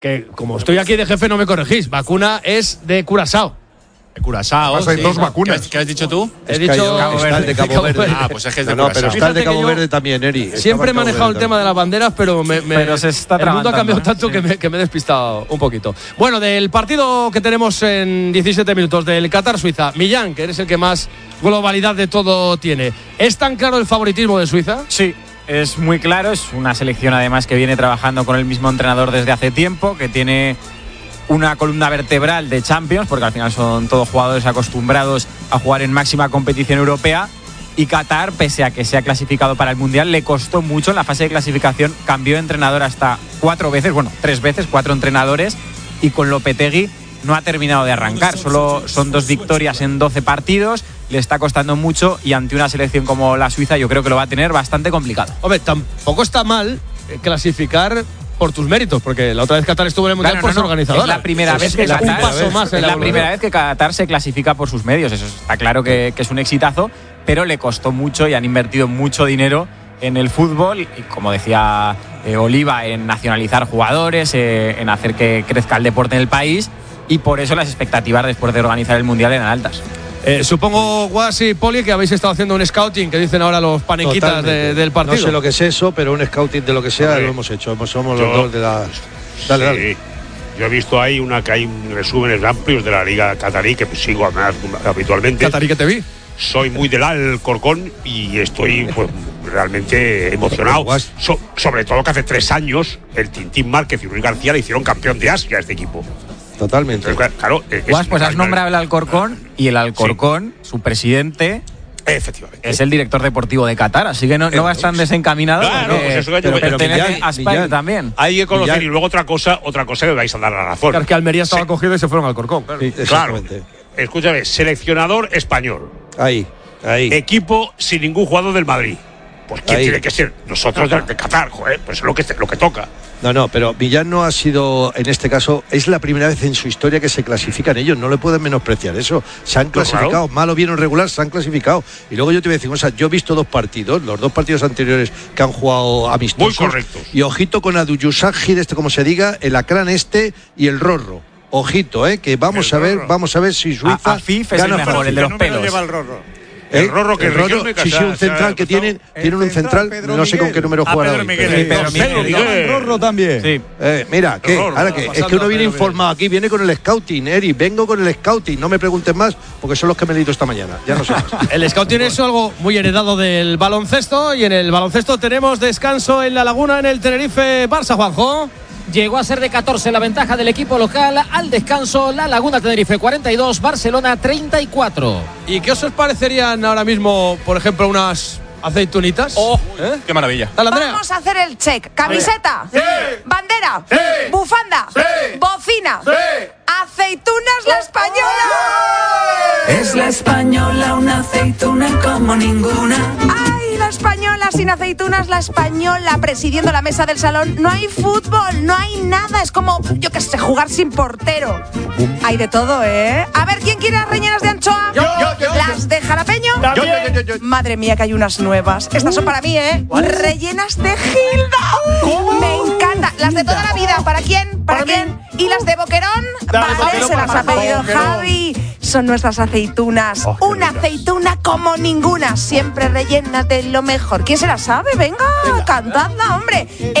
Que como estoy aquí de jefe no me corregís. Vacuna es de Curazao. De Curazao. Hay dos vacunas. ¿Qué has dicho tú? He dicho Está el de Cabo Verde. Ah, pues es que es de No, pero Curazao. está el de Fíjate que Cabo yo Verde también, Eri. Siempre he manejado el tema de las banderas, pero se está el mundo ha cambiado atragantando, tanto que me he despistado un poquito. Bueno, del partido que tenemos en 17 minutos del Qatar-Suiza, Millán, que eres el que más globalidad de todo tiene. ¿Es tan claro el favoritismo de Suiza? Sí, es muy claro. Es una selección además que viene trabajando con el mismo entrenador desde hace tiempo, que tiene una columna vertebral de Champions, porque al final son todos jugadores acostumbrados a jugar en máxima competición europea. Y Qatar, pese a que se ha clasificado para el Mundial, le costó mucho en la fase de clasificación. Cambió de entrenador hasta 4 veces, bueno, 3 veces, 4 entrenadores. Y con Lopetegui no ha terminado de arrancar. Solo son 2 victorias en 12 partidos. Le está costando mucho y ante una selección como la Suiza yo creo que lo va a tener bastante complicado. Hombre, tampoco está mal clasificar por tus méritos, porque la otra vez Qatar estuvo en el Mundial por ser organizadora. Es la primera vez que Qatar, un paso más en la primera vez que Qatar se clasifica por sus medios. Eso está claro que es un exitazo, pero le costó mucho y han invertido mucho dinero en el fútbol y, como decía Oliva, en nacionalizar jugadores, en hacer que crezca el deporte en el país, y por eso las expectativas después de organizar el Mundial eran altas. Supongo, Guas y Poli, que habéis estado haciendo un scouting, que dicen ahora los panequitas del partido. No sé lo que es eso, pero un scouting de lo que sea lo hemos hecho. Somos los dos de la... Dale. Yo he visto ahí que hay resúmenes amplios de la Liga Qatarí, que sigo habitualmente. ¿Qatarí que te vi? Soy muy del Alcorcón y estoy pues, realmente emocionado. Sobre todo que hace 3 años el Tintín Márquez y Luis García le hicieron campeón de Asia a este equipo. Totalmente. Entonces, claro, pues has nombrado el Alcorcón, y el Alcorcón, su presidente, efectivamente, es el director deportivo de Qatar, así que no vas tan desencaminado. Claro, pues eso pero pertenece a España también. Hay que conocer. Millán. Y luego otra cosa que me vais a dar la razón. Claro, que Almería estaba cogido y se fueron al Alcorcón. Claro. Sí, claro. Escúchame, seleccionador español. Ahí. Equipo sin ningún jugador del Madrid. Pues ¿quién tiene que ser? Nosotros de Qatar, joder, pues es lo que toca. No, pero Millán no ha sido, en este caso, es la primera vez en su historia que se clasifican ellos, no le pueden menospreciar eso. Se han clasificado, claro. Mal o bien o regular, se han clasificado. Y luego yo te voy a decir, o sea, yo he visto 2 partidos, los 2 partidos anteriores que han jugado amistosos. Muy correctos. Y ojito con Aduyusagir, como se diga, el Acrán y el Rorro. Ojito, que vamos a ver si Suiza Afif es el mejor, el de los pelos. Lleva el Rorro. El Rorro, que sí, un central que tienen un central, Pedro no sé Miguel. con qué número jugará hoy. Pedro Miguel. Rorro también. Sí. Mira, es que uno viene informado aquí, viene con el scouting, Eri, vengo con el scouting, no me preguntes más, porque son los que me he leído esta mañana, ya no sé más. El scouting es algo muy heredado del baloncesto, y en el baloncesto tenemos descanso en La Laguna en el Tenerife Barça, Juanjo. Llegó a ser de 14 la ventaja del equipo local al descanso. La Laguna Tenerife 42, Barcelona 34. ¿Y qué os parecerían ahora mismo, por ejemplo, unas aceitunitas? ¡Qué maravilla! Dale, Andrea. Vamos a hacer el check. Camiseta, bandera, bufanda, bocina, aceitunas la española. Es la española, una aceituna como ninguna. ¡Ay, la española! Sin aceitunas, la española presidiendo la mesa del salón. No hay fútbol, no hay nada. Es como, yo qué sé, jugar sin portero. Hay de todo, ¿eh? A ver, ¿quién quiere las rellenas de anchoa? Yo. ¿Las de jalapeño? Yo. Madre mía, que hay unas nuevas. Estas son para mí, ¿eh? Rellenas de Gilda. ¿Cómo? Me encanta. Las de toda la vida. ¿Para quién? ¿Para quién? ¿Y las de Boquerón? Vale, se las ha pedido Javi. Son nuestras aceitunas. Una aceituna como ninguna. Siempre rellenas de lo mejor. ¿Quién se la sabe? Venga, cantadla, hombre.